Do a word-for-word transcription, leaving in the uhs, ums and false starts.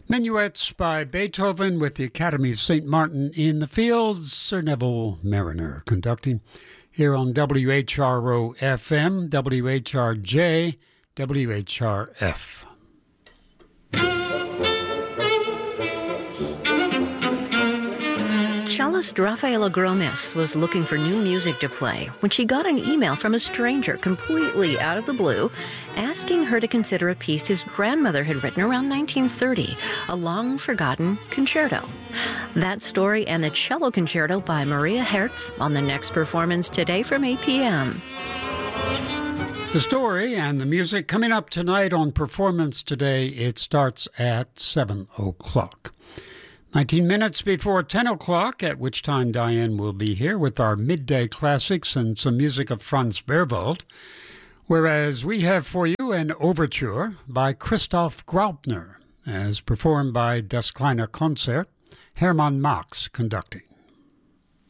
Minuets by Beethoven with the Academy of Saint Martin in the Fields. Sir Neville Marriner conducting here on W H R O F M, W H R J, W H R F. Cellist Rafaela Gromes was looking for new music to play when she got an email from a stranger completely out of the blue asking her to consider a piece his grandmother had written around nineteen thirty, a long-forgotten concerto. That story and the cello concerto by Maria Hertz on the next performance today from eight p.m. The story and the music coming up tonight on Performance Today. It starts at seven o'clock. nineteen minutes before ten o'clock, at which time Diane will be here with our midday classics and some music of Franz Berwald, whereas we have for you an overture by Christoph Graupner, as performed by Das Kleine Konzert, Hermann Max conducting.